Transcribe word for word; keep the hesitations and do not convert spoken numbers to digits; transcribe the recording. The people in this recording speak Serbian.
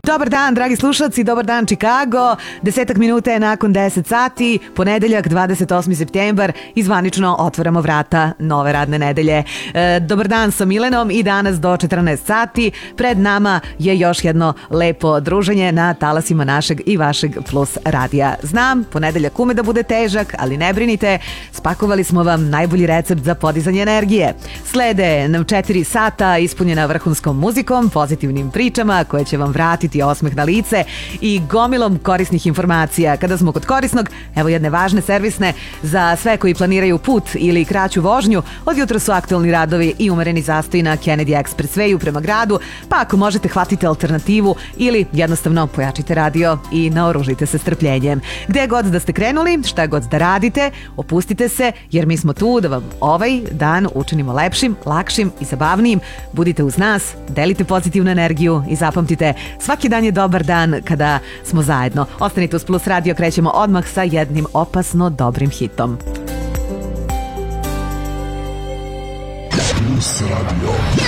Dobar dan, dragi slušalci, dobar dan Chicago. Desetak minuta je nakon deset sati, ponedeljak, dvadeset osmi septembar i zvanično otvaramo vrata nove radne nedelje. E, dobar dan sa Milenom i danas do četrnaest sati pred nama je još jedno lepo druženje na talasima našeg i vašeg Plus radija. Znam, ponedeljak ume da bude težak, ali ne brinite, spakovali smo vam najbolji recept za podizanje energije. Slede nam četiri sata ispunjena vrhunskom muzikom, pozitivnim pričama koje će vam vratiti osmeh na lice i gomilom korisnih informacija. Kada smo kod korisnog, evo jedne važne servisne za sve koji planiraju put ili kraću vožnju. Od jutra su aktualni radovi i umereni zastoj na Kennedy Expresswayu prema gradu, pa ako možete hvatite alternativu ili jednostavno pojačite radio i naoružite se strpljenjem. Gde god da ste krenuli, šta god da radite, opustite se jer mi smo tu da vam ovaj dan učinimo lepšim, lakšim i zabavnijim. Budite uz nas, delite pozitivnu energiju i zapamtite, svaki dan je dobar dan kada smo zajedno. Ostanite uz Plus radio, krećemo odmah sa jednim opasno dobrim hitom. Plus radio.